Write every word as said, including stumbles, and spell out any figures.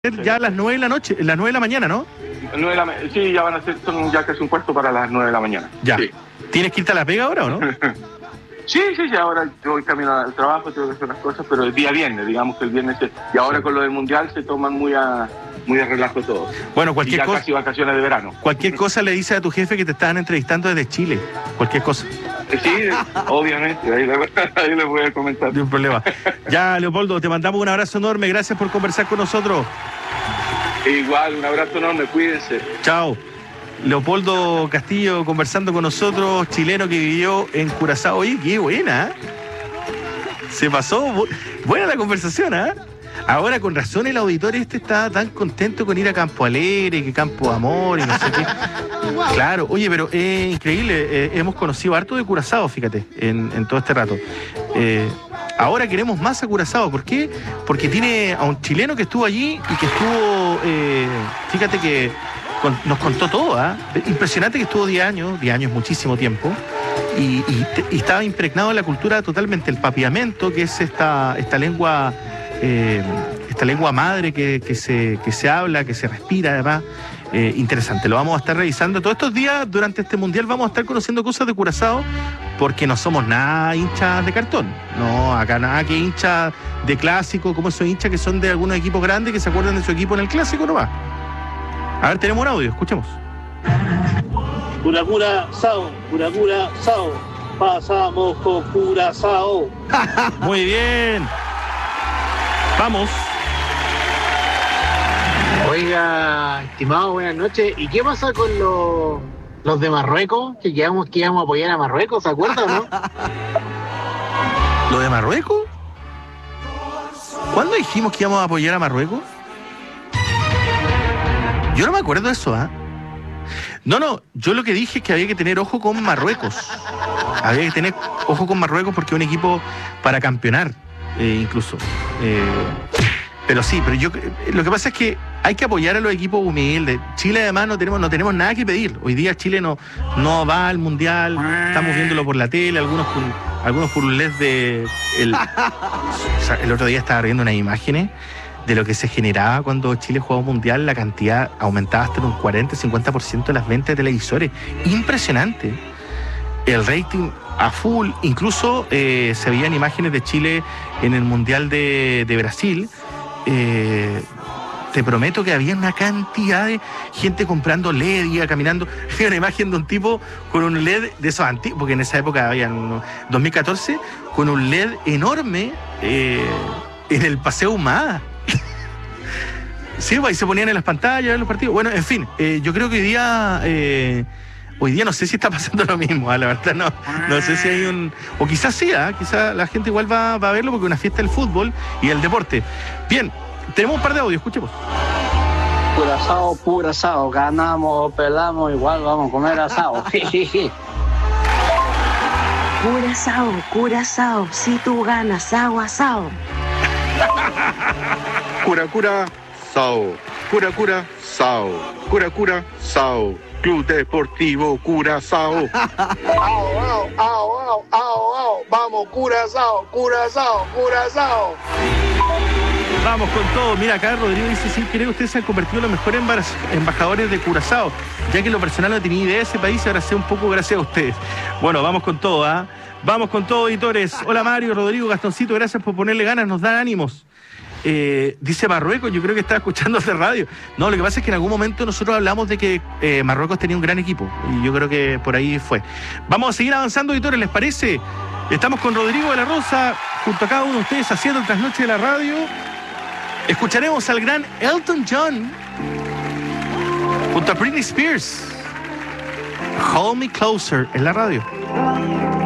Ya a las nueve de la noche, las nueve de la mañana, ¿no? nueve de la, sí, ya van a ser, son ya casi un puesto para las nueve de la mañana. Ya. Sí. ¿Tienes que irte a la pega ahora o no? sí, sí, sí, ahora yo voy camino al trabajo, tengo que hacer las cosas, pero el día viernes, digamos que el viernes, se, y ahora sí. Con lo del mundial se toman muy a, muy a relajo todos. Bueno, cualquier y ya cosa. Casi vacaciones de verano. Cualquier cosa le dices a tu jefe que te estaban entrevistando desde Chile. Cualquier cosa. Sí, obviamente, ahí le, ahí le voy a comentar. No hay problema. Ya, Leopoldo, te mandamos un abrazo enorme, gracias por conversar con nosotros. Igual, un abrazo enorme, cuídense. Chao. Leopoldo Castillo conversando con nosotros, chileno que vivió en Curazao. Oye, qué buena. Se pasó. Buena la conversación, ¿ah? ¿eh? Ahora, con razón, el auditor este está tan contento con ir a Campo Alegre, que Campo Amor y no sé qué. Claro, oye, pero es eh, increíble. Eh, hemos conocido harto de Curazao, fíjate, en, en todo este rato. Eh, ahora queremos más a Curazao. ¿Por qué? Porque tiene a un chileno que estuvo allí y que estuvo, eh, fíjate que con, nos contó todo, ¿eh? Impresionante que estuvo diez años, diez años muchísimo tiempo, y, y, y estaba impregnado en la cultura totalmente. El papiamento, que es esta, esta lengua... Eh, esta lengua madre que, que, se, que se habla, que se respira, además, eh, interesante. Lo vamos a estar revisando todos estos días. Durante este mundial vamos a estar conociendo cosas de Curazao, porque no somos nada hinchas de cartón. No, acá nada que hinchas de clásico, como esos hinchas que son de algunos equipos grandes que se acuerdan de su equipo en el clásico nomás. A ver, tenemos un audio, escuchemos. Cura cura sao, cura cura sao, pasamos con Curazao. Muy bien. Vamos. Oiga, estimado, buenas noches. ¿Y qué pasa con los, los de Marruecos? Que quedamos que íbamos a apoyar a Marruecos, ¿se acuerdan o no? ¿Lo de Marruecos? ¿Cuándo dijimos que íbamos a apoyar a Marruecos? Yo no me acuerdo de eso, ¿ah? ¿eh? No, no, yo lo que dije es que había que tener ojo con Marruecos. Había que tener ojo con Marruecos porque es un equipo para campeonar. Eh, incluso eh, pero sí, pero yo lo que pasa es que hay que apoyar a los equipos humildes. Chile además no tenemos no tenemos nada que pedir. Hoy día Chile no, no va al mundial, estamos viéndolo por la tele, algunos con, algunos por un L E D de el, o sea, el otro día estaba viendo unas imágenes de lo que se generaba cuando Chile jugaba un mundial. La cantidad aumentaba hasta un cuarenta, cincuenta por ciento de las ventas de televisores. Impresionante. El rating a full, incluso eh, se veían imágenes de Chile en el Mundial de, de Brasil. Eh, te prometo que había una cantidad de gente comprando L E D, iba caminando. Había una imagen de un tipo con un L E D de esos antiguos, porque en esa época había dos mil catorce, con un L E D enorme eh, en el Paseo Humada. Sí, pues ahí se ponían en las pantallas, en los partidos. Bueno, en fin, eh, yo creo que hoy día... Eh, Hoy día no sé si está pasando lo mismo, ¿eh? La verdad no, no sé si hay un... O quizás sí, ¿eh? Quizás la gente igual va, va a verlo porque es una fiesta del fútbol y el deporte. Bien, tenemos un par de audios, escuchemos. Pura asado, pura asado, ganamos o pelamos, igual vamos a comer asado. Curazao, Curazao, si tú ganas, sao, asao. Cura, cura, sao. Cura, cura, sao. Cura, cura, sao. Club Deportivo Curazao. ¡Au, au, au, au, au, au! ¡Vamos, Curazao, Curazao, Curazao! Vamos con todo. Mira, acá Rodrigo dice, sin querer, ustedes se han convertido en los mejores embajadores de Curazao, ya que en lo personal no tenía idea de ese país, ahora sé un poco gracias a ustedes. Bueno, vamos con todo, ¿ah? ¿eh? Vamos con todo, editores. Hola Mario, Rodrigo, Gastoncito, gracias por ponerle ganas, nos dan ánimos. Eh, dice Marruecos, yo creo que estaba escuchando de radio. No, lo que pasa es que en algún momento nosotros hablamos de que eh, Marruecos tenía un gran equipo y yo creo que por ahí fue. Vamos a seguir avanzando, editores, ¿les parece? Estamos con Rodrigo de la Rosa, junto a cada uno de ustedes haciendo el trasnoche de la radio. Escucharemos al gran Elton John junto a Britney Spears. Hold Me Closer en la radio.